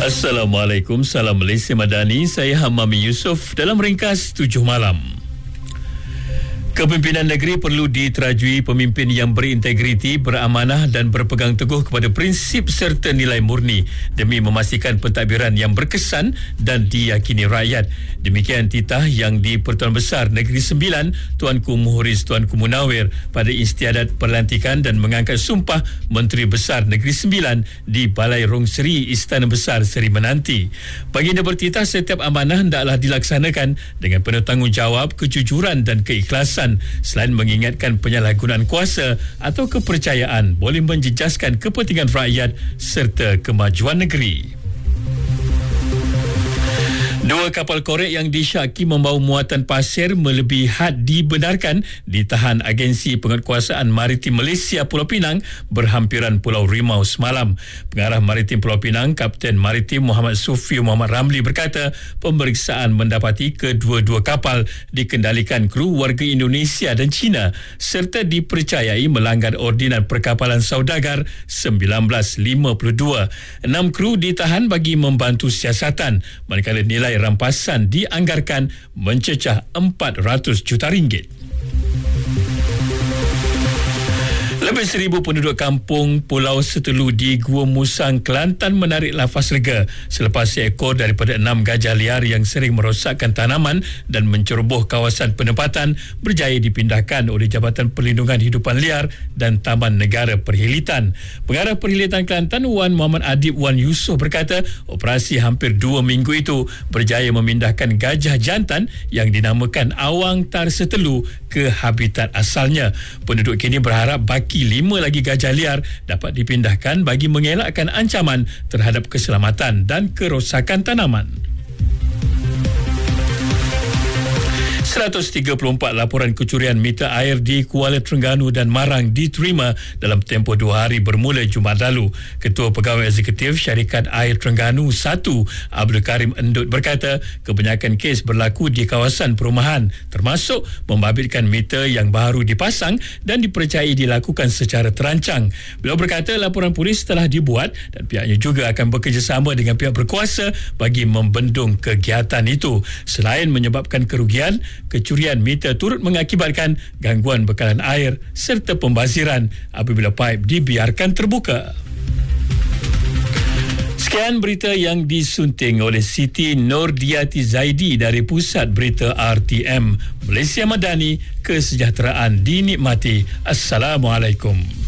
Assalamualaikum, salam Malaysia Madani. Saya Hamami Yusof dalam ringkas 7 malam. Kepimpinan negeri perlu diterajui pemimpin yang berintegriti, beramanah dan berpegang teguh kepada prinsip serta nilai murni demi memastikan pentadbiran yang berkesan dan diyakini rakyat. Demikian titah yang di Pertuan Besar Negeri Sembilan Tuanku Muhriz Tuanku Munawir pada istiadat perlantikan dan mengangkat sumpah Menteri Besar Negeri Sembilan di Balai Rong Seri Istana Besar Seri Menanti. Baginda bertitah setiap amanah hendaklah dilaksanakan dengan penuh tanggungjawab, kejujuran dan keikhlasan. Selain mengingatkan penyalahgunaan kuasa atau kepercayaan boleh menjejaskan kepentingan rakyat serta kemajuan negeri. 2 kapal korek yang disyaki membawa muatan pasir melebihi had dibenarkan ditahan Agensi Penguatkuasaan Maritim Malaysia Pulau Pinang berhampiran Pulau Rimau semalam. Pengarah Maritim Pulau Pinang, Kapten Maritim Muhammad Sufi Muhammad Ramli berkata pemeriksaan mendapati kedua-dua kapal dikendalikan kru warga Indonesia dan China serta dipercayai melanggar Ordinan Perkapalan Saudagar 1952. 6 kru ditahan bagi membantu siasatan, manakala nilai rampasan dianggarkan mencecah 400 juta ringgit. Lebih 1,000 penduduk kampung Pulau Setelu di Gua Musang, Kelantan menarik nafas lega selepas seekor daripada 6 gajah liar yang sering merosakkan tanaman dan menceroboh kawasan penempatan berjaya dipindahkan oleh Jabatan Perlindungan Hidupan Liar dan Taman Negara Perhilitan. Pengarah Perhilitan Kelantan Wan Muhammad Adib Wan Yusof berkata operasi hampir 2 minggu itu berjaya memindahkan gajah jantan yang dinamakan Awang Tar Setelu ke habitat asalnya. Penduduk kini berharap baki 5 lagi gajah liar dapat dipindahkan bagi mengelakkan ancaman terhadap keselamatan dan kerosakan tanaman. 134 laporan kecurian meter air di Kuala Terengganu dan Marang diterima dalam tempoh 2 hari bermula Jumaat lalu. Ketua Pegawai Eksekutif Syarikat Air Terengganu 1, Abdul Karim Endut berkata kebanyakan kes berlaku di kawasan perumahan termasuk membabitkan meter yang baru dipasang dan dipercayai dilakukan secara terancang. Beliau berkata laporan polis telah dibuat dan pihaknya juga akan bekerjasama dengan pihak berkuasa bagi membendung kegiatan itu. Selain menyebabkan kerugian, kecurian meter turut mengakibatkan gangguan bekalan air serta pembaziran apabila paip dibiarkan terbuka. Sekian berita yang disunting oleh Siti Nordiati Zaidi dari Pusat Berita RTM. Malaysia Madani, kesejahteraan dinikmati. Assalamualaikum.